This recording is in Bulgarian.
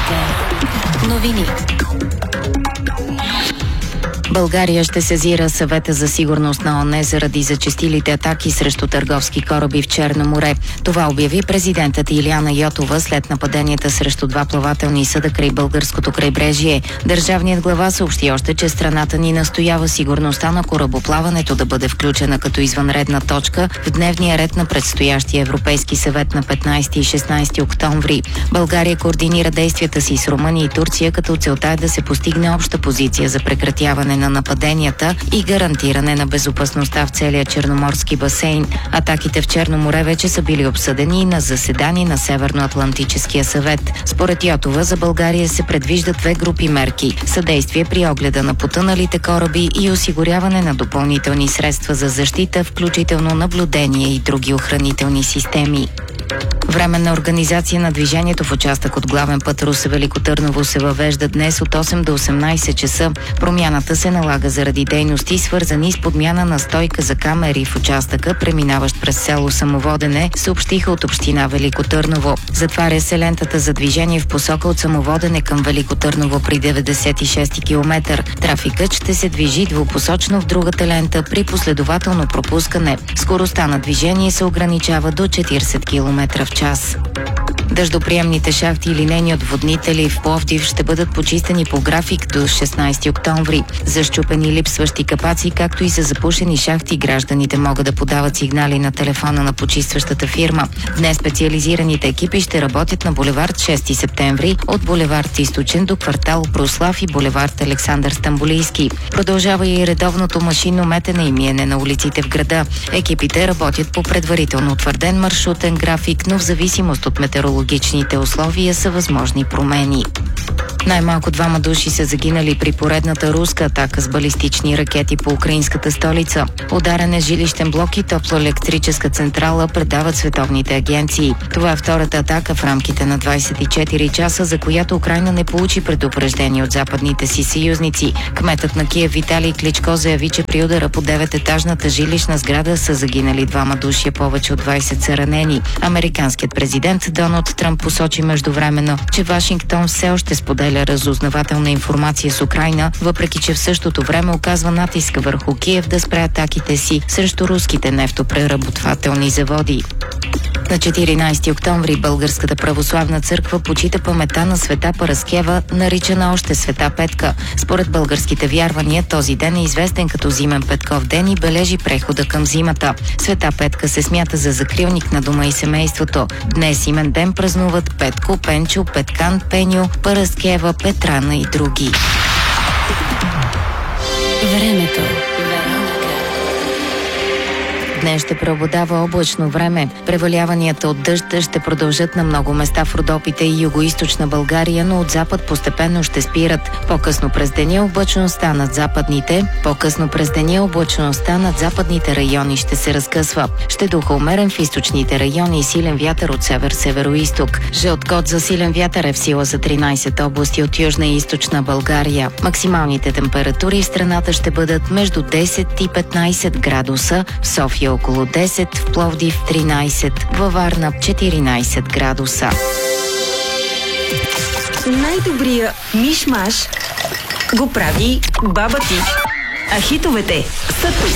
Новини. България ще сезира Съвета за сигурност на ООН заради зачестилите атаки срещу търговски кораби в Черно море. Това обяви президентът Илияна Йотова след нападенията срещу два плавателни съда край българското крайбрежие. Държавният глава съобщи още, че страната ни настоява сигурността на корабоплаването да бъде включена като извънредна точка в дневния ред на предстоящия Европейски съвет на 15 и 16 октомври. България координира действията си с Румъния и Турция, като целта е да се постигне обща позиция за прекратяване на нападенията и гарантиране на безопасността в целия черноморски басейн. Атаките в Черно море вече са били обсъдени и на заседание на Северноатлантическия съвет. Според Йотова за България се предвиждат две групи мерки: съдействие при огледа на потъналите кораби и осигуряване на допълнителни средства за защита, включително наблюдение и други охранителни системи. Временна организация на движението в участък от главен път Русе-Велико Търново се въвежда днес от 8 до 18 часа. Промяната се налага заради дейности, свързани с подмяна на стойка за камери в участъка, преминаващ през село Самоводене, съобщиха от община Велико Търново. Затваря се лентата за движение в посока от Самоводене към Велико Търново при 96 км. Трафикът ще се движи двупосочно в другата лента при последователно пропускане. Скоростта на движение се ограничава до 40 км в час. Дъждоприемните шахти и линейни отводнители в Пловдив ще бъдат почистени по график до 16 октомври. За счупени липсващи капаци, както и за запушени шахти, гражданите могат да подават сигнали на телефона на почистващата фирма. Днес специализираните екипи ще работят на булевард 6 септември, от булевард Източен до квартал Прослав и булевард Александър Стамболийски. Продължава и редовното машинно метене и миене на улиците в града. Екипите работят по предварително утвърден маршрутен график, но в зависимост от метеорологичните условия са възможни промени. Най-малко 2 души са загинали при поредната руска атака с балистични ракети по украинската столица. Ударен е жилищен блок и топлоелектрическа централа, предават световните агенции. Това е втората атака в рамките на 24 часа, за която Украйна не получи предупреждение от западните си съюзници. Кметът на Киев Виталий Кличко заяви, че при удара по 9-етажната жилищна сграда са загинали 2 души, повече от 20 са ранени. Американският президент Доналд Тръмп посочи междувременно, че Вашингтон все още споделя разузнавателна информация с Украйна, въпреки че в същото време оказва натиск върху Киев да спре атаките си срещу руските нефтопреработвателни заводи. На 14 октомври Българската православна църква почита паметта на Света Параскева, наричана още Света Петка. Според българските вярвания този ден е известен като Зимен Петков ден и бележи прехода към зимата. Света Петка се смята за закрилник на дома и семейството. Днес имен ден празнуват Петко, Пенчо, Петкан, Пеню, Параскева, Петрана и други. Времето. Днес ще преобладава облачно време. Преваляванията от дъжд ще продължат на много места в Родопите и югоизточна България, но от запад постепенно ще спират. По-късно през деня облачността над западните райони ще се разкъсва. Ще духа умерен в източните райони и силен вятър от север-североизток. Жълт код за силен вятър е в сила за 13 области от южна и източна България. Максималните температури в страната ще бъдат между 10 и 15 градуса, в София около 10, в Пловдив 13, във Варна 14 градуса. Най-добрия миш-маш го прави баба ти. А хитовете са тук.